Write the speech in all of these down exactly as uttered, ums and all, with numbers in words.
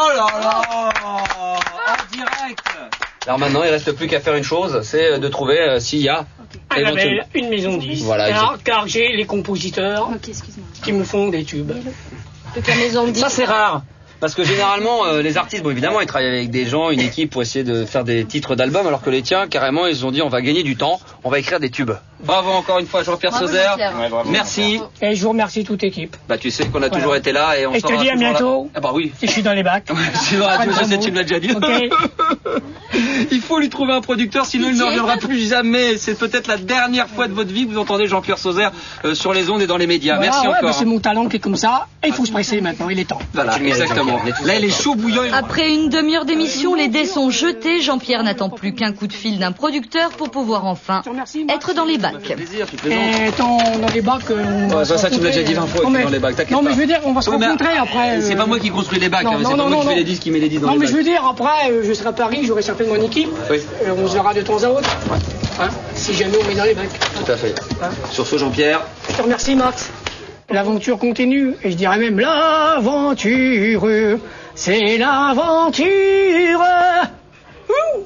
là là, en direct. Alors maintenant, il reste plus qu'à faire une chose, c'est de trouver euh, s'il y a un label, une maison de disques. Voilà, car, car j'ai les compositeurs okay, qui me font des tubes. Donc la maison de disques. Ça c'est rare. Parce que généralement, euh, les artistes, bon évidemment, ils travaillent avec des gens, une équipe pour essayer de faire des titres d'albums, alors que les tiens, carrément, ils ont dit on va gagner du temps, on va écrire des tubes. Bravo encore une fois Jean-Pierre Sauzère. Ouais, merci. Et je vous remercie toute équipe. Bah tu sais qu'on a voilà. toujours été là et on et je te dis à bientôt. Là. Ah bah oui. Si je suis dans les bacs. Tu l'auras dit, je sais, tu me l'as déjà dit. Okay. Il faut lui trouver un producteur, sinon il ne reviendra plus jamais. C'est peut-être la dernière fois de votre vie que vous entendez Jean-Pierre Sauzère euh, sur les ondes et dans les médias. Voilà, merci ouais, encore. Bah c'est mon talent qui est comme ça. Et il faut se presser maintenant, il est temps. Voilà, exactement. Là il est chaud bouillant. Après une demi-heure d'émission, les dés sont jetés. Jean-Pierre n'attend plus qu'un coup de fil d'un producteur pour pouvoir enfin être dans les bacs. Et tant dans les bacs. Euh, ouais, ça, ça tu me l'as déjà dit vingt fois. Non mais, dans les bacs, non, mais je veux dire, on va se oui, rencontrer après. Euh... C'est pas moi qui construis les bacs, non, hein, non, c'est non, pas moi non, qui fais non. les disques, qui met les disques dans non, les bacs. Non mais je veux dire, après, euh, je serai à Paris, j'aurai certainement une équipe. Oui. Euh, on se verra de temps à autre. Ouais. Hein, si jamais on met dans les bacs. Tout à fait. Hein. Sur ce, Jean-Pierre. Je te remercie, Max. L'aventure continue, et je dirais même l'aventure. C'est l'aventure. Ouh.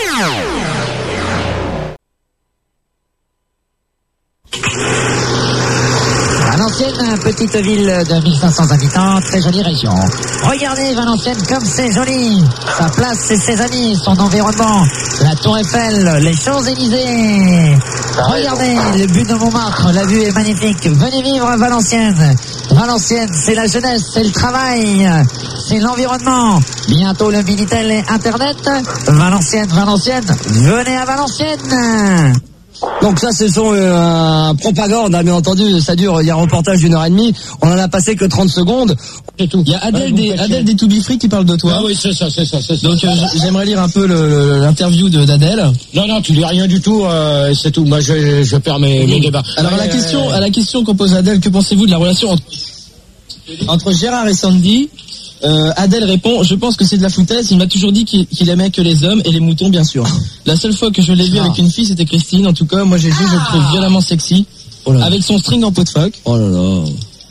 Valenciennes, petite ville de mille cinq cents habitants, très jolie région. Regardez Valenciennes comme c'est joli. Sa place et ses amis, son environnement, la Tour Eiffel, les Champs-Élysées. Regardez le but de Montmartre, la vue est magnifique. Venez vivre à Valenciennes. Valenciennes, c'est la jeunesse, c'est le travail, c'est l'environnement. Bientôt le Minitel et Internet. Valenciennes, Valenciennes, venez à Valenciennes. Donc ça, ce sont euh, un propagande, hein, bien entendu, ça dure, il y a un reportage d'une heure et demie, on en a passé que trente secondes. C'est tout. Il y a Adèle, ouais, des, Adèle des To Be Free qui parle de toi. Ah oui, c'est ça, c'est ça, c'est ça. Donc euh, j'aimerais lire un peu le, le, l'interview de d'Adèle. Non, non, tu dis rien du tout, euh, c'est tout. Moi, je, je perds mes, mes débats. Alors à la euh, question, à la question qu'on pose à Adèle, que pensez-vous de la relation entre, entre Gérard et Sandy? Euh, Adèle répond, je pense que c'est de la foutaise, il m'a toujours dit qu'il, qu'il aimait que les hommes et les moutons bien sûr. La seule fois que je l'ai vu ah. avec une fille c'était Christine, en tout cas moi j'ai vu, ah. je le trouve violemment sexy, oh avec son string en peau de phoque. Oh là là.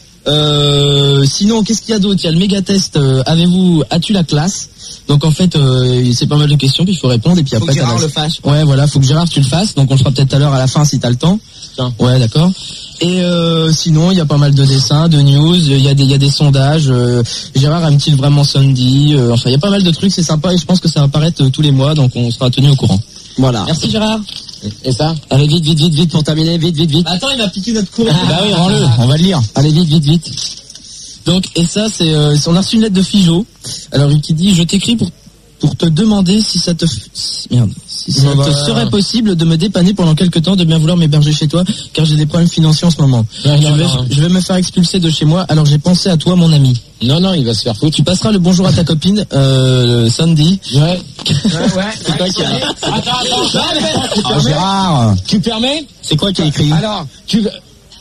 Euh, sinon qu'est-ce qu'il y a d'autre? Il y a le méga test, euh, avez-vous, as-tu la classe? Donc en fait euh, c'est pas mal de questions puis il faut répondre et puis faut après que Gérard la... le fasse. Ouais voilà, faut que Gérard tu le fasses, donc on le fera peut-être tout à l'heure à la fin si t'as le temps. Tiens. Ouais d'accord. Et euh, sinon, il y a pas mal de dessins, de news, il y a des, il y a des sondages. Euh, Gérard aime-t-il vraiment Sandy? euh, Enfin, il y a pas mal de trucs, c'est sympa et je pense que ça va apparaître euh, tous les mois, donc on sera tenu au courant. Voilà. Merci Gérard. Et ça? Allez vite, vite, vite, vite pour terminer, vite, vite, vite. Attends, il m'a piqué notre courrier. Ah, bah oui, rends-le, on va le lire. Allez vite, vite, vite. Donc, et ça, c'est, euh, on a reçu une lettre de Figeaud. Alors, qui dit, je t'écris pour pour te demander si ça te f... merde, si ça bah, te bah, serait possible de me dépanner pendant quelque temps, de bien vouloir m'héberger chez toi, car j'ai des problèmes financiers en ce moment. Non, je, non, vais, non. je vais me faire expulser de chez moi, alors j'ai pensé à toi, mon ami. Non, non, il va se faire foutre. Tu passeras le bonjour à ta copine, euh, Sandy. Ouais. Ouais, ouais. C'est toi qui a... Attends, attends. Oh, Gérard. Tu permets? C'est quoi qui a écrit? Alors, tu veux...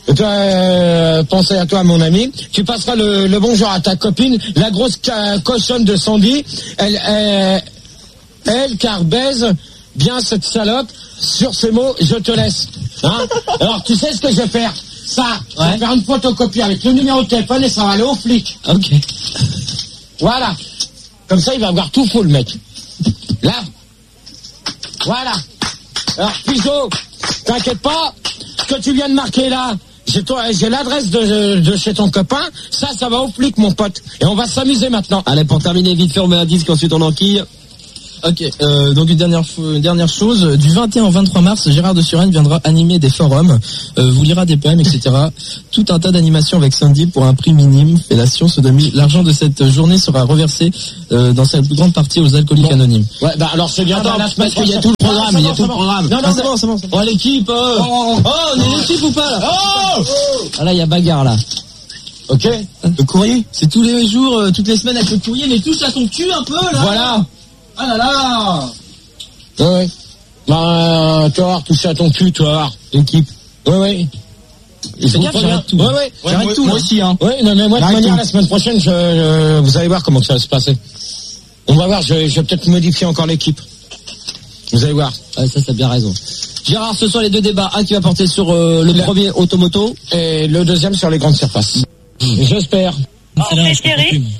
Euh, pensez à toi, mon ami. Tu passeras le, le bonjour à ta copine, la grosse ca- cochonne de Sandy. Elle, elle, elle, car baise bien cette salope. Sur ces mots, je te laisse. Hein? Alors, tu sais ce que je vais faire? Ça, ouais. Je vais faire une photocopie avec le numéro de téléphone et ça va aller au flic. Ok. Voilà. Comme ça, il va avoir tout faux, le mec. Là. Voilà. Alors, Pigeot, t'inquiète pas. Ce que tu viens de marquer là, j'ai, toi, j'ai l'adresse de, de chez ton copain. Ça, ça va au flic, mon pote. Et on va s'amuser maintenant. Allez, pour terminer vite fait, on met un disque, ensuite on enquille. Ok, euh, donc une dernière, une dernière chose, du vingt et un au vingt-trois mars, Gérard de Suresnes viendra animer des forums, euh, vous lira des poèmes, et cetera. Tout un tas d'animations avec Sandy pour un prix minime, fellation, sodomie. L'argent de cette journée sera reversé euh, dans cette grande partie aux alcooliques bon. anonymes. Ouais, bah alors c'est bien. Attends, parce qu'il y a tout le programme, il y a tout le programme. Non, non, ah, c'est bon, c'est bon. Oh, l'équipe, euh... oh, oh, on est l'équipe ou pas là? Oh, oh ah là, il y a bagarre là. Ok. Le courrier, c'est tous les jours, euh, toutes les semaines avec le courrier, mais touche à ton cul un peu là. Voilà. Ah là là. Ouais, ouais. Bah, tu vas voir, toucher à ton cul, tu vas voir. L'équipe. Ouais, ouais. Fais gaffe, j'arrête tout. Ouais, ouais. J'arrête ouais, tout, moi là. aussi, hein. Ouais, non, mais moi, de toute manière, la semaine prochaine, je, je, vous allez voir comment ça va se passer. On va voir, je, je vais peut-être modifier encore l'équipe. Vous allez voir. Ouais, ça, t'as bien raison. Gérard, ce soir, les deux débats. Un qui va porter sur euh, le la... premier automoto. Et le deuxième sur les grandes surfaces. J'espère. Oh, c'est Thierry.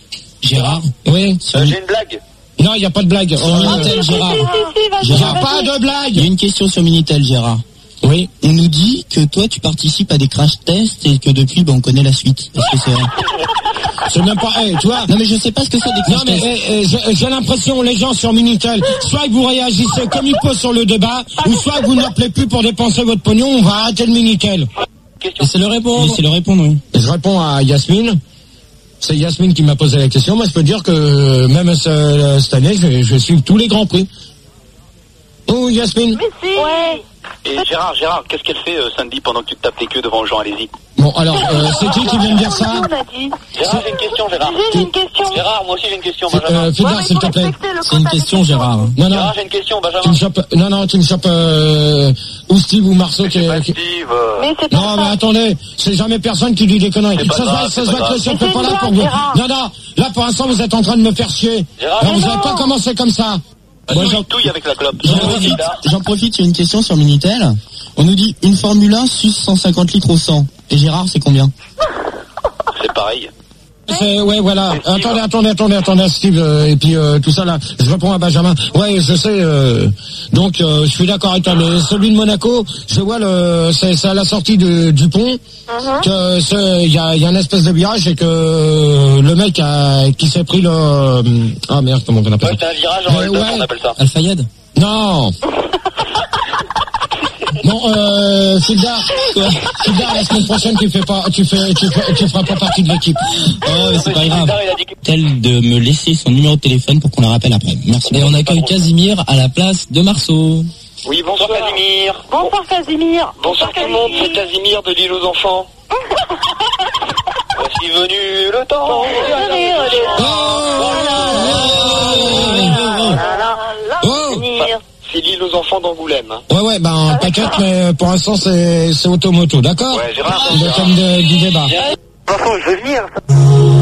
Gérard. Oui. Euh, J'ai une blague. Non, il n'y a pas de blague. Sur Minitel, Gérard. Il n'y a pas de blague. Il y a une question sur Minitel, Gérard. Oui. On nous dit que toi, tu participes à des crash tests et que depuis, ben, on connaît la suite. Est-ce que c'est vrai? C'est même pas, hey, tu vois. Non, mais je sais pas ce que c'est des crash Non, mais tests. eh, eh, j'ai, j'ai l'impression, les gens sur Minitel, soit vous réagissez comme il faut sur le débat, ou soit vous n'appelez plus pour dépenser votre pognon, on va arrêter le Minitel. Et c'est le répondre. C'est le répondre, oui. Et je réponds à Yasmine. C'est Yasmine qui m'a posé la question. Moi, je peux dire que même ce, cette année, je, je suis tous les grands prix. Oh, Yasmine. Ouais. Et Gérard, Gérard, qu'est-ce qu'elle fait euh, samedi pendant que tu te tapes les queues devant Jean? Allez-y. Bon, alors, euh, c'est qui qui vient de dire ça? Gérard, j'ai une question, Gérard. J'ai une question. Gérard, moi aussi j'ai une question, C'est, Benjamin. euh, Fidel, s'il te plaît. C'est une question, Gérard. Non, non. Gérard, j'ai une question, Tu me Benjamin. chopes, non, non, tu me chopes, euh, ou Steve ou Marceau qui C'est pas est, qui- Steve. euh, Mais c'est pas Non, mais ça. attendez, c'est jamais personne qui dit des conneries. C'est pas Ça se grave, voit, c'est ça se pas voit que grave. le chef Mais n'est pas c'est là une pour vous. blague, Gérard. Non, non, là, pour l'instant, vous êtes en train de me faire chier. Gérard, Alors, vous mais n'avez non. pas commencé comme ça. Moi, touille, j'en- touille avec la clope. J'en profite, j'en profite, il y a une question sur Minitel. On nous dit une Formule un suce cent cinquante litres au cent. Et Gérard, c'est combien? C'est pareil. C'est, ouais, voilà. Et Steve. Attendez, attendez, attendez, attendez, Steve, euh, et puis euh, tout ça là. Je réponds à Benjamin. Ouais, je sais. Euh, donc, euh, je suis d'accord avec toi. Mais celui de Monaco, je vois le, c'est, c'est à la sortie de, du pont que c'est, il y a, il y a une espèce de virage et que le mec a, qui s'est pris le, ah merde, comment on appelle Ouais, ça? c'est un virage en Mais L deux, ouais. on appelle ça. Al-Fayed? Non. Non, euh, Sildar, Sildar, la semaine prochaine, tu fais pas, tu fais, tu, fais, tu feras pas partie de l'équipe. Oh, mais c'est mais pas grave. Sildar, il a dit que- Tel de me laisser son numéro de téléphone pour qu'on la rappelle après. Merci. Et on accueille Casimir à la place de Marceau. Oui, bonsoir Casimir. Bonsoir Casimir. Bonsoir tout le monde, c'est Casimir de l'île aux enfants. Voici venu le temps. Oh. C'est l'île aux enfants d'Angoulême. hein. Ouais, ouais, ben, t'inquiète, mais pour l'instant, c'est, c'est automoto, d'accord? Ouais, Gérard, Le thème de- du débat. De toute façon, je vais venir.